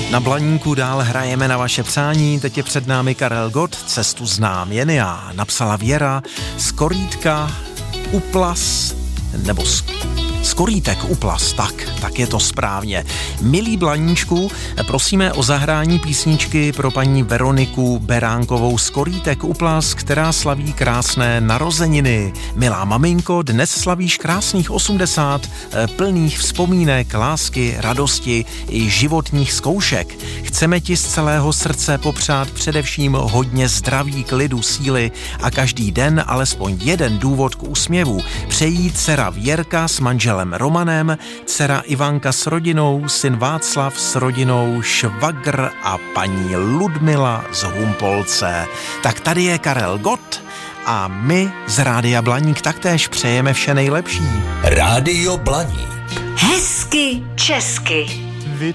Na Blaníku dál hrajeme na vaše přání, teď je před námi Karel Gott, Cestu znám jen já, napsala Věra, Skorítka, Uplas, nebo Skorítek, Uplas, tak je to správně. Milí Blaníčku, prosíme o zahrání písničky pro paní Veroniku Beránkovou Skorítek, Uplas, která slaví krásné narozeniny. Milá maminko, dnes slavíš krásných 80, plných vzpomínek, lásky, radosti i životních zkoušek. Chceme ti z celého srdce popřát především hodně zdraví, klidu, síly a každý den alespoň jeden důvod k úsměvu. Přejí dcera Věrka s manželem Romanem, dcera Ivanka s rodinou, syn Václav s rodinou, švagr a paní Ludmila z Humpolce. Tak tady je Karel Gott a my z Rádia Blaník taktéž přejeme vše nejlepší. Rádio Blaník. Hezky česky.